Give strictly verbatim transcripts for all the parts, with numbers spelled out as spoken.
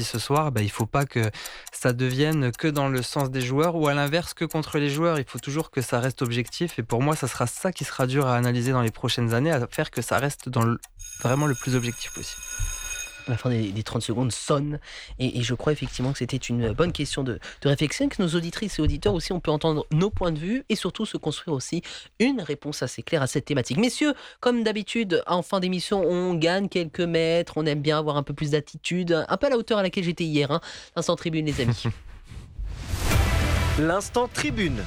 dit ce soir, bah, il ne faut pas que ça devienne que dans le sens des joueurs ou à l'inverse que contre les joueurs. Il faut toujours que ça reste objectif et pour moi, ça sera ça qui sera dur à analyser dans les prochaines années, à faire que ça reste dans le, vraiment le plus objectif possible. La fin des, des trente secondes sonne et, et je crois effectivement que c'était une bonne question de, de réflexion, que nos auditrices et auditeurs aussi, on peut entendre nos points de vue et surtout se construire aussi une réponse assez claire à cette thématique. Messieurs, comme d'habitude, en fin d'émission, on gagne quelques mètres, on aime bien avoir un peu plus d'attitude, un peu à la hauteur à laquelle j'étais hier. Hein. Instant tribune, les amis. L'instant tribune.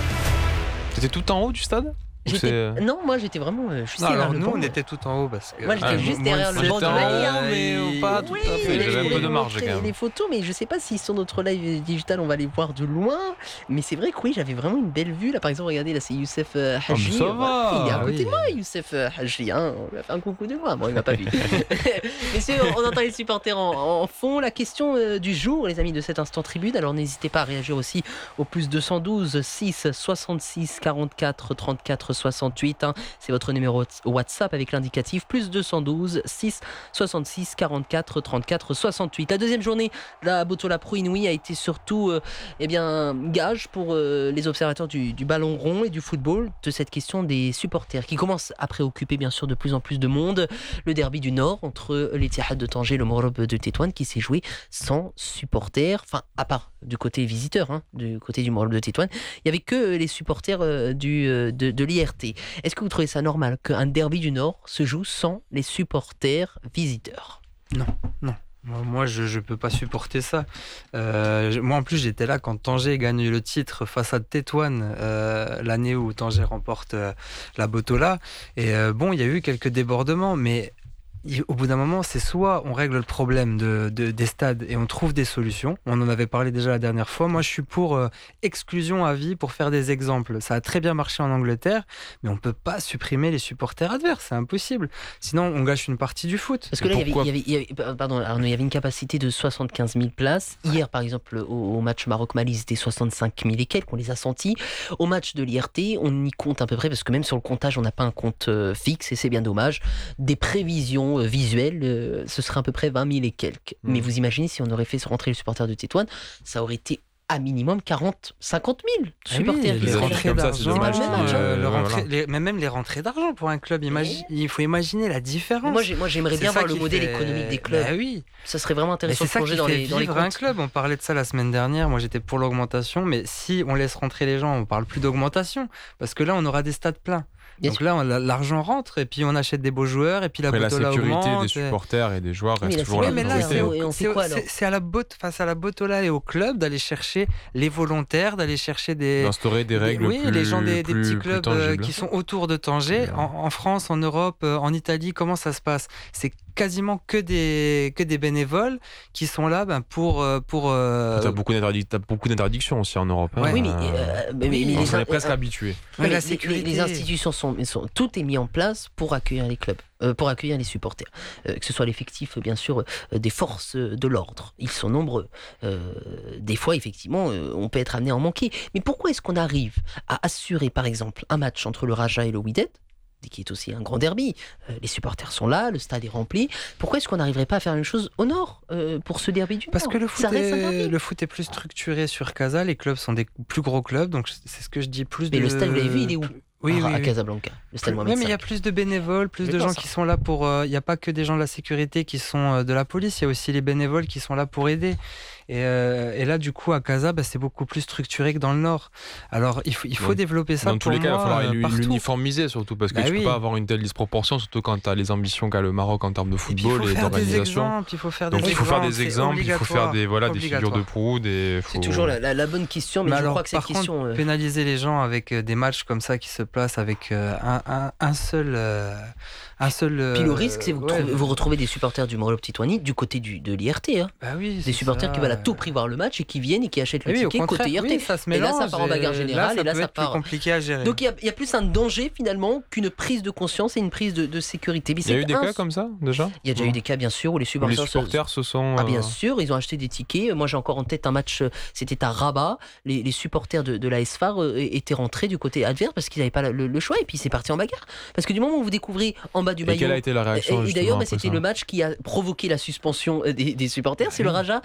C'était tout en haut du stade ? J'étais... Non, moi j'étais vraiment. Euh, je non, alors nous on était tout en haut parce que. Moi j'étais ah, juste moi, derrière le banc de Maliens, mais pas tout oui, à fait. J'avais un peu de marge quand même. Les photos, mais je sais pas si sur notre live digital on va les voir de loin. Mais c'est vrai que oui, j'avais vraiment une belle vue. Là par exemple, regardez, là c'est Youssef euh, Hadji. Oh, ça va. Il est à côté oui. de moi, Youssef euh, Hadji. Hein. On lui a fait un coucou de loin. Bon, il m'a pas vu. Messieurs, on entend les supporters en, en fond. La question euh, du jour, les amis de cet instant tribune. Alors n'hésitez pas à réagir aussi au plus deux cent douze six soixante-six quarante-quatre trente-quatre soixante-huit. Hein. C'est votre numéro WhatsApp avec l'indicatif plus deux cent douze six soixante-six quarante-quatre trente-quatre soixante-huit. La deuxième journée de la Botola Pro Inouï a été surtout euh, eh bien, gage pour euh, les observateurs du, du ballon rond et du football de cette question des supporters qui commence à préoccuper bien sûr de plus en plus de monde. Le derby du Nord entre l'Etihad de Tanger et le Morlob de Tétouan qui s'est joué sans supporters, enfin à part du côté visiteur, hein, du côté du Morlob de Tétouan, il n'y avait que les supporters euh, du, euh, de, de l'I R T. Est-ce que vous trouvez ça normal qu'un derby du Nord se joue sans les supporters visiteurs ? Non, non. Moi, je ne peux pas supporter ça. Euh, moi, en plus, j'étais là quand Tanger gagne le titre face à Tétouan, euh, l'année où Tanger remporte euh, la Botola. Et euh, bon, il y a eu quelques débordements, mais au bout d'un moment, c'est soit on règle le problème de, de, des stades et on trouve des solutions. On en avait parlé déjà la dernière fois. Moi, je suis pour euh, exclusion à vie pour faire des exemples. Ça a très bien marché en Angleterre, mais on ne peut pas supprimer les supporters adverses. C'est impossible. Sinon, on gâche une partie du foot. Parce que là, il y, avait, il, y avait, il, y avait, pardon, Arnaud, il y avait une capacité de soixante-quinze mille places. Hier, par exemple, au, au match Maroc-Mali, c'était soixante-cinq mille et quelques. On les a sentis. Au match de l'I R T, on y compte à peu près, parce que même sur le comptage, on n'a pas un compte euh, fixe et c'est bien dommage. Des prévisions visuel, euh, ce serait à peu près vingt mille et quelques. Mmh. Mais vous imaginez si on aurait fait rentrer les supporters de Tétouan, ça aurait été à minimum quarante, cinquante mille supporters. Ah oui, les rentrées d'argent, euh, le rentrée, voilà. les, mais même les rentrées d'argent pour un club, imagine, il faut imaginer la différence. Moi, j'ai, moi j'aimerais c'est bien voir le modèle fait... économique des clubs. Bah oui. Ça serait vraiment intéressant mais c'est de plonger dans les, dans les comptes. Un club, on parlait de ça la semaine dernière, moi j'étais pour l'augmentation, mais si on laisse rentrer les gens, on parle plus d'augmentation, parce que là on aura des stades pleins. Bien Donc sûr. Là, on, l'argent rentre et puis on achète des beaux joueurs et puis la Après, Botola la sécurité augmente, des supporters et des joueurs reste mais toujours la la mais là, c'est, et on fait quoi, c'est, c'est à la bot, face à la Botola et au club d'aller chercher les volontaires, d'aller chercher des d'instaurer des règles des, oui, plus, les gens des, plus, des petits clubs euh, qui sont autour de Tanger. En, en France, en Europe, euh, en Italie, comment ça se passe ? C'est quasiment que des que des bénévoles qui sont là ben, pour pour. Euh... T'as beaucoup d'interdic- t'as beaucoup d'interdictions aussi en Europe. Ouais, hein, oui, mais, euh, mais, mais, mais on les, serait presque euh, habitués. Mais la les, les institutions sont, sont tout est mis en place pour accueillir les clubs, euh, pour accueillir les supporters, euh, que ce soit l'effectif bien sûr euh, des forces de l'ordre. Ils sont nombreux. Euh, des fois, effectivement, euh, on peut être amené à en manquer. Mais pourquoi est-ce qu'on arrive à assurer, par exemple, un match entre le Raja et le Wydad, qui est aussi un grand derby, euh, les supporters sont là, le stade est rempli. Pourquoi est-ce qu'on n'arriverait pas à faire la même chose au Nord euh, pour ce derby du Nord ? Parce que le foot, est, le foot est plus structuré sur Casa, les clubs sont des plus gros clubs, donc c'est ce que je dis plus. Mais de... le stade, vous l'avez vu, il est où ? Oui, à, oui, à oui. Casablanca, le stade Mohamed Oui, mais il y a cinq. plus de bénévoles, plus mais de gens ça. qui sont là pour... Il euh, n'y a pas que des gens de la sécurité qui sont euh, de la police, il y a aussi les bénévoles qui sont là pour aider. Et, euh, et là, du coup, à Casa, bah, c'est beaucoup plus structuré que dans le Nord. Alors, il faut, il faut ouais. développer ça dans pour tous les cas, moi, il va falloir euh, partout. l'uniformiser surtout, parce que bah tu ne oui. peux pas avoir une telle disproportion, surtout quand tu as les ambitions qu'a le Maroc en termes de football et, et d'organisation. Il faut faire Donc des il faut exemples, faire des exemples, il faut faire des, voilà, des figures de proue. Des, faut... C'est toujours la, la, la bonne question, mais, mais je alors, crois que cette par question... Contre, euh... pénaliser les gens avec euh, des matchs comme ça qui se placent avec euh, un, un, un seul... Euh, un seul Puis le risque, c'est que vous, ouais, trouvez, vous retrouvez des supporters du Morlob Tétouani du côté du, de l'I R T. Hein. Bah oui, des supporters ça. qui veulent à tout prix voir le match et qui viennent et qui achètent le oui, ticket côté I R T. Oui, ça se mélange, et là, ça part en bagarre générale. Là, ça et là, peut ça être part... plus compliqué à gérer. Donc il y, y a plus un danger finalement qu'une prise de conscience et une prise de, de sécurité. Il y a eu des un... cas comme ça déjà ? Il y a déjà ouais. eu des cas bien sûr où les supporters, où les supporters se... se sont... Ah bien sûr, ils ont acheté des tickets. Moi j'ai encore en tête un match, c'était à Rabat. Les, les supporters de, de la S F A R euh, étaient rentrés du côté adverse parce qu'ils n'avaient pas le, le choix et puis c'est parti en bagarre. Parce que du moment où vous découvrez en bas du maillot... Et quelle a été la réaction ? Et, et d'ailleurs, bah, c'était le match qui a provoqué la suspension des, des supporters. C'est le Raja